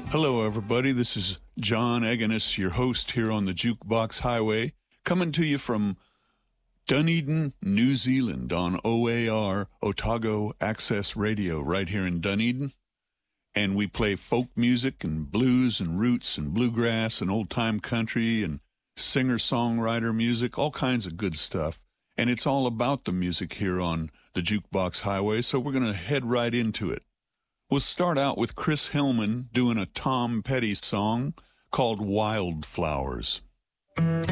Hello, everybody. This is John Eganis, your host here on the Jukebox Highway, coming to you from Dunedin, New Zealand on OAR, Otago Access Radio, right here in Dunedin. And we play folk music and blues and roots and bluegrass and old-time country and singer-songwriter music, all kinds of good stuff. And it's all about the music here on the Jukebox Highway, so we're going to head right into it. We'll start out with Chris Hillman doing a Tom Petty song called Wildflowers.